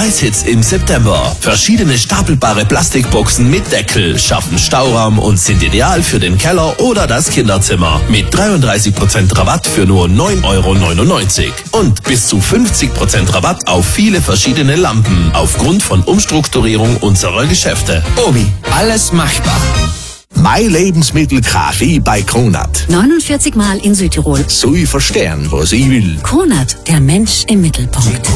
Preishits im September. Verschiedene stapelbare Plastikboxen mit Deckel schaffen Stauraum und sind ideal für den Keller oder das Kinderzimmer. Mit 33% Rabatt für nur 9,99 €. Und bis zu 50% Rabatt auf viele verschiedene Lampen aufgrund von Umstrukturierung unserer Geschäfte. Obi, alles machbar. Mein Lebensmittelkaffee bei Kronat. 49 Mal in Südtirol. So ich verstehen, was ich will. Kronat, der Mensch im Mittelpunkt.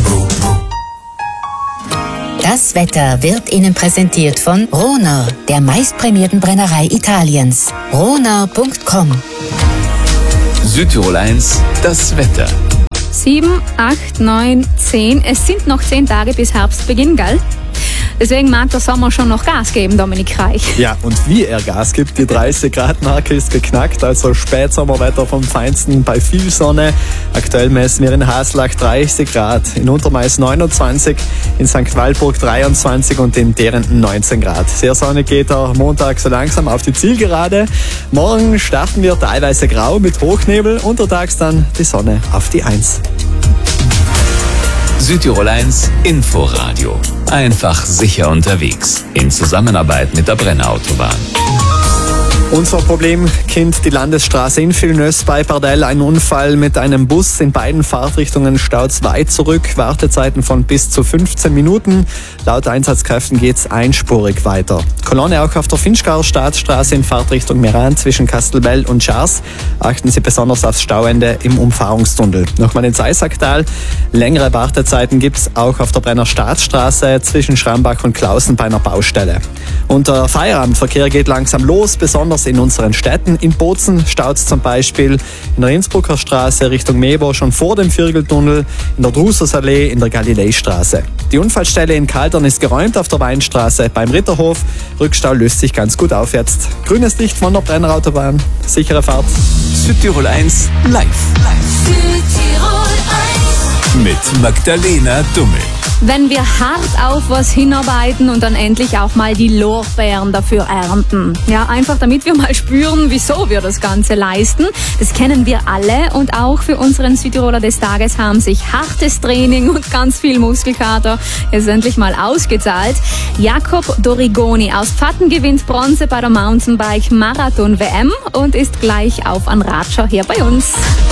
Das Wetter wird Ihnen präsentiert von Rohner, der meistprämierten Brennerei Italiens. Rohner.com. Südtirol 1, das Wetter. 7, 8, 9, 10. Es sind noch 10 Tage bis Herbstbeginn, gell? Deswegen mag der Sommer schon noch Gas geben, Dominik Reich. Ja, und wie er Gas gibt, die 30-Grad-Marke ist geknackt, also Spätsommerwetter vom Feinsten bei viel Sonne. Aktuell messen wir in Haslach 30 Grad, in Untermais 29, in St. Walburg 23 und in Derenden 19 Grad. Sehr sonnig geht der Montag so langsam auf die Zielgerade. Morgen starten wir teilweise grau mit Hochnebel, untertags dann die Sonne auf die 1. Südtirol 1 Inforadio. Einfach sicher unterwegs. In Zusammenarbeit mit der Brennerautobahn. Unser Problemkind, die Landesstraße in Villeneuve bei Pardel. Ein Unfall mit einem Bus in beiden Fahrtrichtungen, Staus weit zurück. Wartezeiten von bis zu 15 Minuten. Laut Einsatzkräften geht's einspurig weiter. Kolonne auch auf der Finchgauer Staatsstraße in Fahrtrichtung Meran zwischen Castelbell und Schars. Achten Sie besonders aufs Stauende im Umfahrungstunnel. Nochmal in Seisacktal. Längere Wartezeiten gibt's auch auf der Brenner Staatsstraße zwischen Schrambach und Klausen bei einer Baustelle. Und der Feierabendverkehr geht langsam los, besonders in unseren Städten. In Bozen staut's zum Beispiel in der Innsbrucker Straße Richtung Mebo schon vor dem Viergeltunnel, in der Drusersallee, in der Galileistraße. Die Unfallstelle in Kaldern ist geräumt auf der Weinstraße beim Ritterhof. Rückstau löst sich ganz gut auf jetzt. Grünes Licht von der Brennerautobahn. Sichere Fahrt. Südtirol 1 live. Südtirol 1. Mit Magdalena Dummel. Wenn wir hart auf was hinarbeiten und dann endlich auch mal die Lorbeeren dafür ernten. Ja, einfach damit wir mal spüren, wieso wir das Ganze leisten. Das kennen wir alle und auch für unseren Südtiroler des Tages haben sich hartes Training und ganz viel Muskelkater jetzt endlich mal ausgezahlt. Jakob Dorigoni aus Pfatten gewinnt Bronze bei der Mountainbike Marathon WM und ist gleich auf an Ratscher hier bei uns.